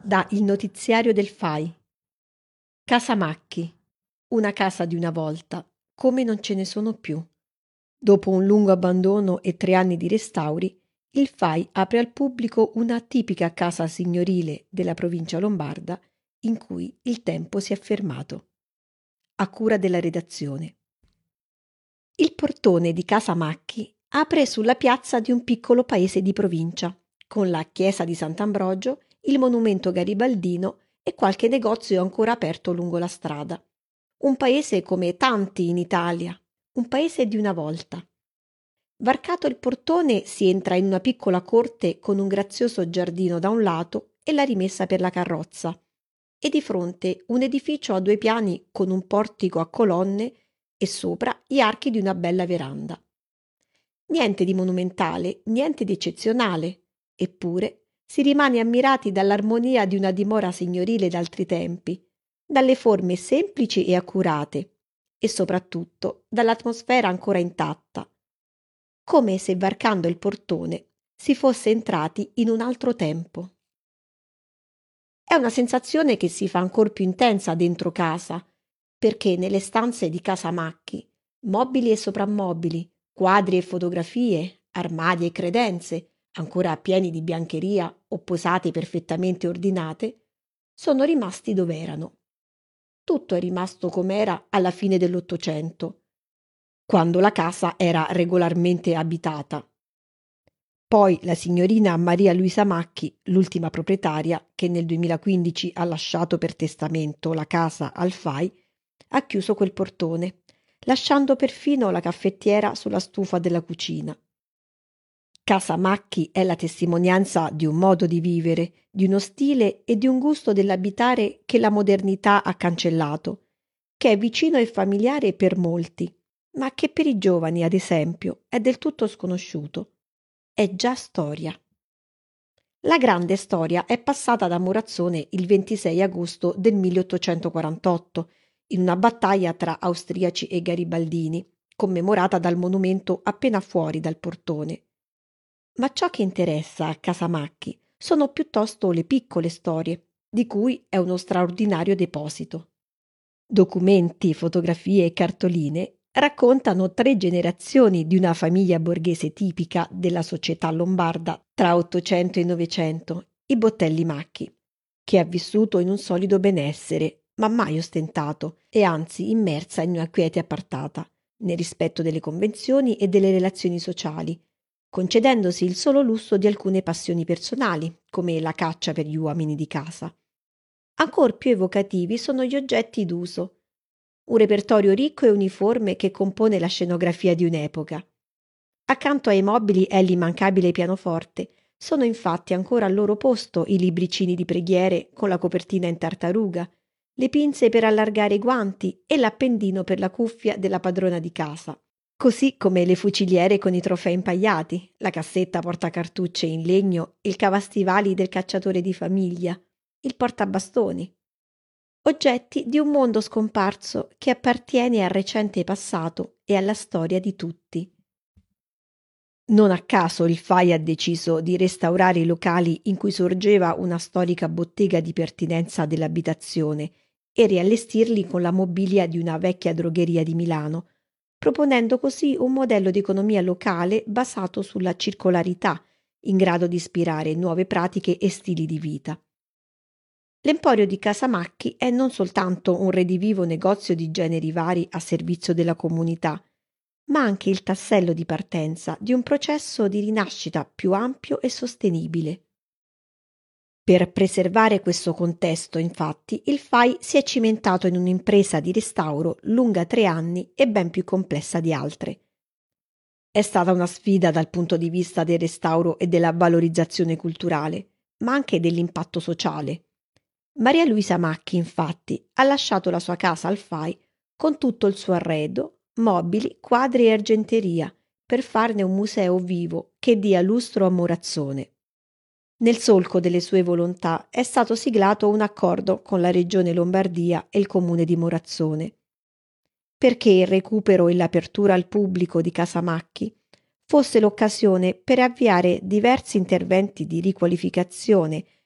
Da Il notiziario del FAI. Casa Macchi. Una casa di una volta, come non ce ne sono più. Dopo un lungo abbandono e 3 anni di restauri, il FAI apre al pubblico una tipica casa signorile della provincia lombarda in cui il tempo si è fermato. A cura della redazione. Il portone di Casa Macchi apre sulla piazza di un piccolo paese di provincia, con la chiesa di Sant'Ambrogio, il monumento garibaldino e qualche negozio ancora aperto lungo la strada. Un paese come tanti in Italia, un paese di una volta. Varcato il portone si entra in una piccola corte con un grazioso giardino da un lato e la rimessa per la carrozza, e di fronte un edificio a 2 piani con un portico a colonne e sopra gli archi di una bella veranda. Niente di monumentale, niente di eccezionale, eppure si rimane ammirati dall'armonia di una dimora signorile d'altri tempi, dalle forme semplici e accurate, e soprattutto dall'atmosfera ancora intatta, come se varcando il portone si fosse entrati in un altro tempo. È una sensazione che si fa ancor più intensa dentro casa, perché nelle stanze di Casa Macchi, mobili e soprammobili, quadri e fotografie, armadi e credenze, ancora pieni di biancheria o posate perfettamente ordinate, sono rimasti dove erano. Tutto è rimasto com'era alla fine dell'Ottocento, quando la casa era regolarmente abitata. Poi la signorina Maria Luisa Macchi, l'ultima proprietaria, che nel 2015 ha lasciato per testamento la casa al FAI, ha chiuso quel portone, lasciando perfino la caffettiera sulla stufa della cucina. Casa Macchi è la testimonianza di un modo di vivere, di uno stile e di un gusto dell'abitare che la modernità ha cancellato, che è vicino e familiare per molti, ma che per i giovani, ad esempio, è del tutto sconosciuto. È già storia. La grande storia è passata da Morazzone il 26 agosto del 1848, in una battaglia tra austriaci e garibaldini, commemorata dal monumento appena fuori dal portone. Ma ciò che interessa a Casa Macchi sono piuttosto le piccole storie, di cui è uno straordinario deposito. Documenti, fotografie e cartoline raccontano 3 generazioni di una famiglia borghese tipica della società lombarda tra 800 e 900, i Bottelli Macchi, che ha vissuto in un solido benessere, ma mai ostentato, e anzi immersa in una quiete appartata, nel rispetto delle convenzioni e delle relazioni sociali, concedendosi il solo lusso di alcune passioni personali, come la caccia per gli uomini di casa. Ancor più evocativi sono gli oggetti d'uso, un repertorio ricco e uniforme che compone la scenografia di un'epoca. Accanto ai mobili è l'immancabile pianoforte, sono infatti ancora al loro posto i libricini di preghiere con la copertina in tartaruga, le pinze per allargare i guanti e l'appendino per la cuffia della padrona di casa, così come le fuciliere con i trofei impagliati, la cassetta portacartucce in legno, il cavastivali del cacciatore di famiglia, il portabastoni. Oggetti di un mondo scomparso che appartiene al recente passato e alla storia di tutti. Non a caso il FAI ha deciso di restaurare i locali in cui sorgeva una storica bottega di pertinenza dell'abitazione e riallestirli con la mobilia di una vecchia drogheria di Milano, proponendo così un modello di economia locale basato sulla circolarità, in grado di ispirare nuove pratiche e stili di vita. L'Emporio di Casa Macchi è non soltanto un redivivo negozio di generi vari a servizio della comunità, ma anche il tassello di partenza di un processo di rinascita più ampio e sostenibile. Per preservare questo contesto, infatti, il FAI si è cimentato in un'impresa di restauro lunga 3 anni e ben più complessa di altre. È stata una sfida dal punto di vista del restauro e della valorizzazione culturale, ma anche dell'impatto sociale. Maria Luisa Macchi, infatti, ha lasciato la sua casa al FAI con tutto il suo arredo, mobili, quadri e argenteria, per farne un museo vivo che dia lustro a Morazzone. Nel solco delle sue volontà è stato siglato un accordo con la Regione Lombardia e il Comune di Morazzone, perché il recupero e l'apertura al pubblico di Casa Macchi fosse l'occasione per avviare diversi interventi di riqualificazione